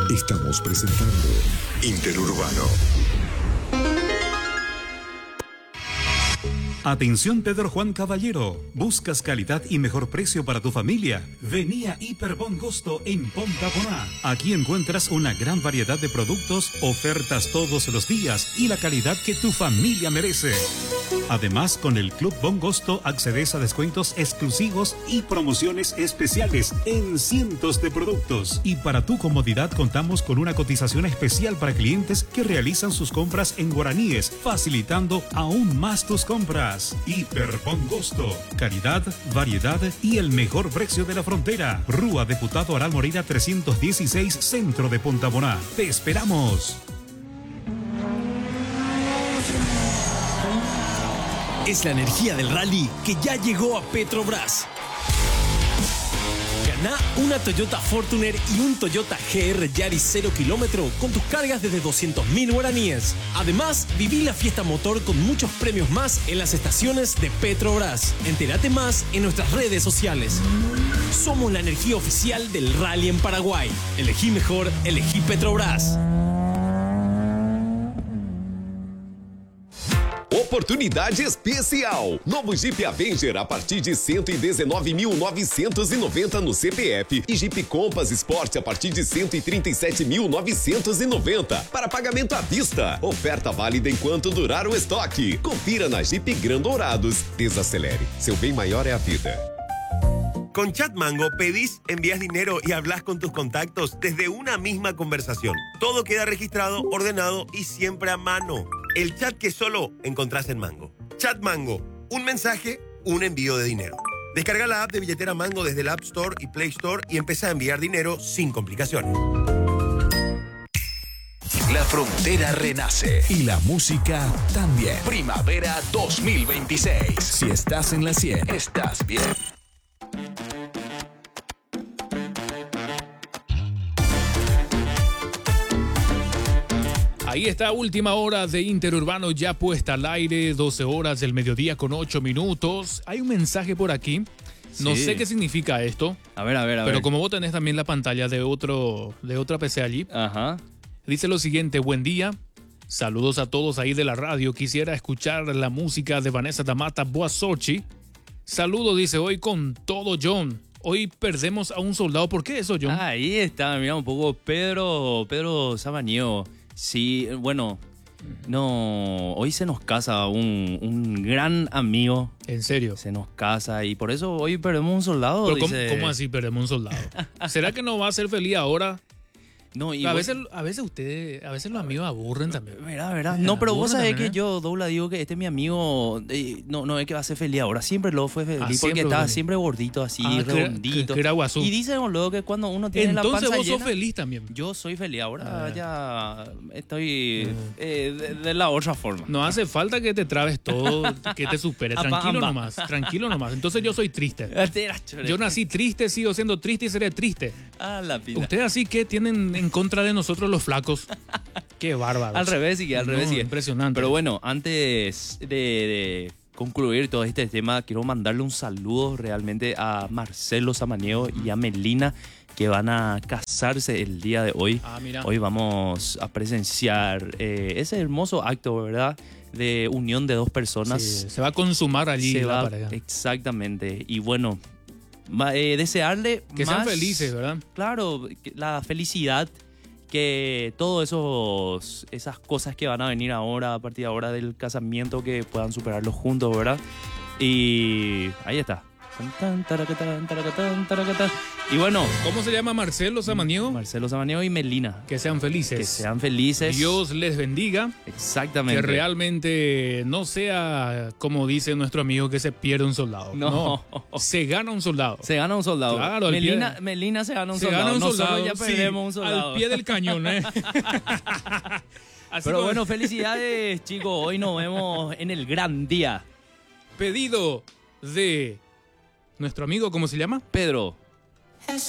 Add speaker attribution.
Speaker 1: Estamos presentando Interurbano.
Speaker 2: Atención Pedro Juan Caballero, ¿buscas calidad y mejor precio para tu familia? Vení a Hiper Bon Gusto en Ponta. Aquí encuentras una gran variedad de productos, ofertas todos los días y la calidad que tu familia merece. Además, con el Club Bon Gusto accedes a descuentos exclusivos y promociones especiales en cientos de productos. Y para tu comodidad contamos con una cotización especial para clientes que realizan sus compras en guaraníes, facilitando aún más tus compras. Hiper Bon Gusto. Calidad, variedad y el mejor precio de la frontera. Rúa Diputado Aral Moreira 316, Centro de Punta Boná. ¡Te esperamos!
Speaker 3: Es la energía del rally que ya llegó a Petrobras. Gana una Toyota Fortuner y un Toyota GR Yaris 0 kilómetro con tus cargas desde 200.000 guaraníes. Además, viví la fiesta motor con muchos premios más en las estaciones de Petrobras. Entérate más en nuestras redes sociales. Somos la energía oficial del rally en Paraguay. Elegí mejor, elegí Petrobras.
Speaker 4: Oportunidade especial. Novo Jeep Avenger a partir de 119.990 no CPF e Jeep Compass Sport a partir de 137.990 para pagamento à vista. Oferta válida enquanto durar o estoque. Confira na Jeep Gran Dourados. Desacelere. Seu bem maior é a vida.
Speaker 5: Con Chatmango pedís, envías dinero y hablas con tus contactos desde una misma conversación. Todo queda registrado, ordenado y siempre a mano. El chat que solo encontrás en Mango. Chatmango, un mensaje, un envío de dinero. Descarga la app de billetera Mango desde el App Store y Play Store y empieza a enviar dinero sin complicaciones.
Speaker 6: La frontera renace y la música también. Primavera 2026. Si estás en la 100, estás bien.
Speaker 7: Ahí está, última hora de Interurbano ya puesta al aire, 12 horas del mediodía con 8 minutos. Hay un mensaje por aquí, no sé qué significa esto.
Speaker 8: A ver.
Speaker 7: Pero como vos tenés también la pantalla de otra PC allí.
Speaker 8: Ajá.
Speaker 7: Dice lo siguiente: buen día, saludos a todos ahí de la radio. Quisiera escuchar la música de Vanessa da Mata, Boa Sorte. Saludos, dice, hoy con todo, John. Hoy perdemos a un soldado. ¿Por qué eso, John?
Speaker 8: Ahí está, mira un poco Pedro Samaniego. Sí, bueno, no, hoy se nos casa un gran amigo.
Speaker 7: ¿En serio?
Speaker 8: Se nos casa y por eso hoy perdemos un soldado.
Speaker 7: ¿Pero
Speaker 8: dice...
Speaker 7: ¿cómo así perdemos un soldado? ¿Será que no va a ser feliz ahora?
Speaker 8: No, y
Speaker 7: a veces los amigos aburren también.
Speaker 8: Verá. No, pero vos sabés que yo, Douglas, digo que este es mi amigo, no es que va a ser feliz ahora. Siempre lo fue feliz porque estaba siempre gordito, así, redondito.
Speaker 7: Que era guasú.
Speaker 8: Y dicen luego que cuando uno tiene la panza llena...
Speaker 7: Entonces vos sos feliz también.
Speaker 8: Yo soy feliz, ahora ya estoy de la otra forma.
Speaker 7: No hace falta que te trabes todo, que te supere. Tranquilo nomás. Entonces yo soy triste. Yo nací triste, sigo siendo triste y seré triste.
Speaker 8: La pila.
Speaker 7: Ustedes así que tienen en contra de nosotros los flacos. Qué bárbaro.
Speaker 8: Al revés sigue.
Speaker 7: Impresionante.
Speaker 8: Pero bueno, antes de concluir todo este tema, quiero mandarle un saludo realmente a Marcelo Samaniego y a Melina, que van a casarse el día de hoy.
Speaker 7: Mira.
Speaker 8: Hoy vamos a presenciar ese hermoso acto, ¿verdad?, de unión de dos personas.
Speaker 7: Sí, se va a consumar allí la pareja.
Speaker 8: Exactamente. Y bueno, desearle
Speaker 7: que
Speaker 8: más,
Speaker 7: sean felices, ¿verdad?
Speaker 8: Claro, la felicidad, que todas esas cosas que van a venir ahora, a partir de ahora del casamiento, que puedan superarlos juntos, ¿verdad? Y ahí está. Y bueno,
Speaker 7: ¿cómo se llama? Marcelo Samaniego.
Speaker 8: Marcelo Samaniego y Melina.
Speaker 7: Que sean felices.
Speaker 8: Que sean felices.
Speaker 7: Dios les bendiga.
Speaker 8: Exactamente.
Speaker 7: Que realmente no sea como dice nuestro amigo, que se pierde un soldado. No. Se gana un soldado.
Speaker 8: Se gana un soldado.
Speaker 7: Claro,
Speaker 8: Melina se gana un soldado. Nosotros ya perdemos un soldado.
Speaker 7: Al pie del cañón,
Speaker 8: Pero bueno, felicidades, chicos. Hoy nos vemos en el gran día.
Speaker 7: Pedido de nuestro amigo, ¿cómo se llama?
Speaker 8: Pedro.